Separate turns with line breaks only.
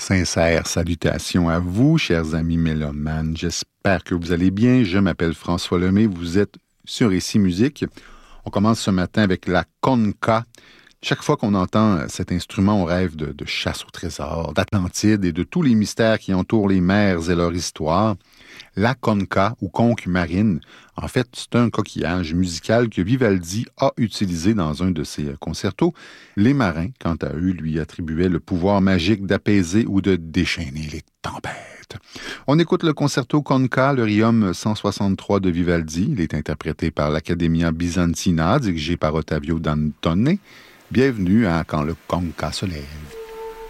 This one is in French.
Sincères salutations à vous, chers amis mélomanes. J'espère que vous allez bien. Je m'appelle François Lemay. Vous êtes sur Ici Musique. On commence ce matin avec la conca. Chaque fois qu'on entend cet instrument, on rêve de chasse au trésor, d'Atlantide et de tous les mystères qui entourent les mers et leur histoire. La conca, ou conque marine, en fait, c'est un coquillage musical que Vivaldi a utilisé dans un de ses concertos. Les marins, quant à eux, lui attribuaient le pouvoir magique d'apaiser ou de déchaîner les tempêtes. On écoute le concerto conca, le Requiem 163 de Vivaldi. Il est interprété par l'Accademia Bizantina, dirigé par Ottavio Dantone. Bienvenue à Quand le conca se lève.